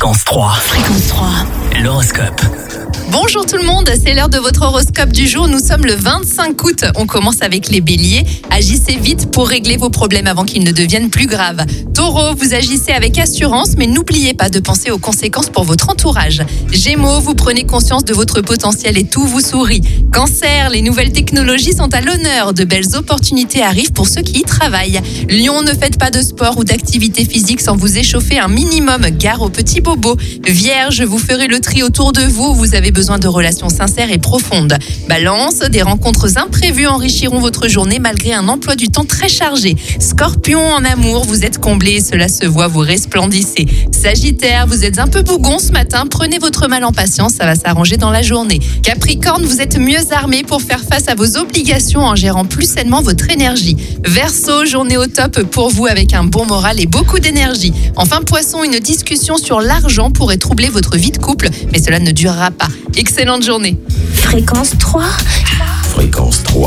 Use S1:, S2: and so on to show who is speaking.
S1: Fréquence 3. Fréquence 3. L'horoscope.
S2: Bonjour tout le monde, c'est l'heure de votre horoscope du jour. Nous sommes le 25 août. On commence avec les béliers. Agissez vite pour régler vos problèmes avant qu'ils ne deviennent plus graves. Taureau, vous agissez avec assurance, mais n'oubliez pas de penser aux conséquences pour votre entourage. Gémeaux, vous prenez conscience de votre potentiel et tout vous sourit. Cancer, les nouvelles technologies sont à l'honneur. De belles opportunités arrivent pour ceux qui y travaillent. Lion, ne faites pas de sport ou d'activité physique sans vous échauffer un minimum. Gare aux petits bobos. Vierge, vous ferez le tri autour de vous. Vous avez besoin de relations sincères et profondes. Balance, des rencontres imprévues enrichiront votre journée malgré un emploi du temps très chargé. Scorpion, en amour, vous êtes comblé, cela se voit, vous resplendissez. Sagittaire, vous êtes un peu bougon ce matin, prenez votre mal en patience, ça va s'arranger dans la journée. Capricorne, vous êtes mieux armé pour faire face à vos obligations en gérant plus sainement votre énergie. Verseau, journée au top pour vous avec un bon moral et beaucoup d'énergie. Enfin Poisson, une discussion sur l'argent pourrait troubler votre vie de couple, mais cela ne durera pas. Excellente journée.
S3: Fréquence 3.
S4: Fréquence 3.